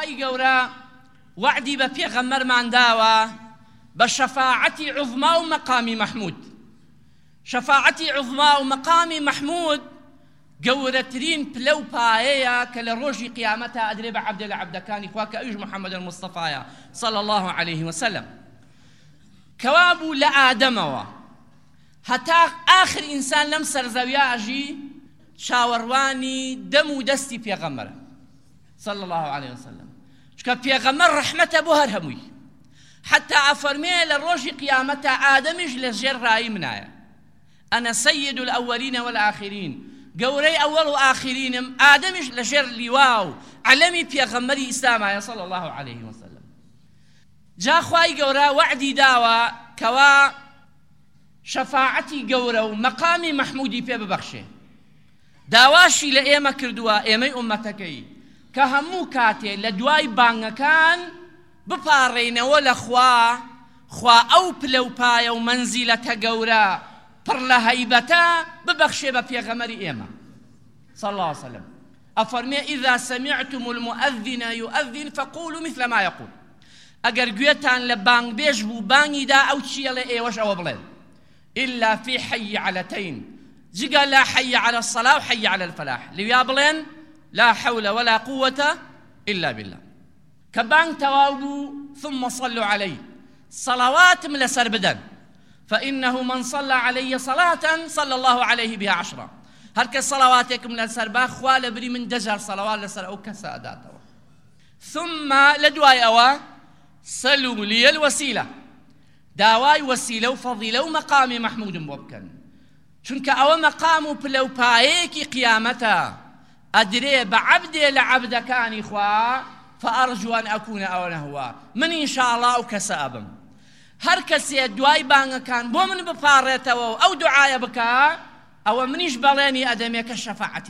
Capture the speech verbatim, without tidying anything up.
خواهی گەورە وعدی بە پێغەمبەرمان داوە بە شەفاعەتی عوزما و مەقامی مەحموود. شەفاعەتی عوزما و مەقامی مەحموود گەورەترین پلە و پایەیە کە لە ڕۆژی قیامەتە ئەدرێ بە عەبدە لە عەبدەکانی خوا کە ئەویش محەممەد المستەفایە صلی الله عليه وسلم، کەوا بوو لە ئادەمەوە هەتا ئاخر ئینسان لەم سەرزەویە ئەژی چاوەڕوانی دەم و دەستی پێغەمبەرە صلی الله عليه وسلم، چکە پێغەمبەر ڕەحمەتە بۆ هەر هەمووی. حتى ئەفەرمێ لە ڕۆژی قیامەتە ئادەمیش لە ژێر ڕایی منایە، ئەنە سەید الأولین والآخرین، گەورەی ئەوەڵ و ئاخرینم، ئادەمیش لە ژێر لیوا و عەلەمی پێغەمبەری ئیسلامایە صلی الله عليه وسلم. جا خوای گەورە وعدی داوە کەوا شەفاعەتی گەورە و مەقامی مەحموودی پێ ببەخشێ. داواشی لە ئێمە کردووە ئێمەی ئومەتەکەی کە هەموو کاتێ لە دوای بانگەکان بپارڕێنەوە لە خوا، خوا ئەو پلە و پایە و مەنزیلەتە گەورە پڕ لە هەیبەتە ببەخشێ بە پێغەمبەری ئێمە صلی الله عليه وسلم. ئەفەرمێ ئیذا سەمیعتم المؤذن یؤذن فقولوا مثل ما يقول، ئەگەر گوێتان لە بانگ بێژ بوو بانگیدا ئەو چیە لە ئێوەش ئەوە بڵێن. إلا في حي علتين، جگە لا حي على الصلاة و حي على الفلاح، لویا بڵێن لا حول ولا قوة إلا بالله. کە بانگ تەواو بوو ثم صلوا عليه، صلواتم لەسەر بدەن، فإنه من صلى علي صلاة صلى الله عليه بها عشرة، هەر کە صلواتێکم لەسەر با خوا لە بری من دەجار صلوات لەسەر ئەو کەسە ئەداتەوە. ثم لە دوای ئەوە سلوا لي الوسيلة، داوای وەسیلە و فەضیلە و مەقامی مەحموودم بۆ بکەن، چونکە ئەوە مەقام و پلە و پایەیەکی قیامەتە ئەدرێ بە عەبدێ لە عەبدەکانی خوا، فأرجو أن أكون أولا هو من إن شاء الله أو كسابم. هر كسي دوای بانگەکان بۆ من بپارڕێتەوە و ئەو دوعایە بکە، ئەوە منیش بەڵێنی ئەدەمێ کە شەفاعەتی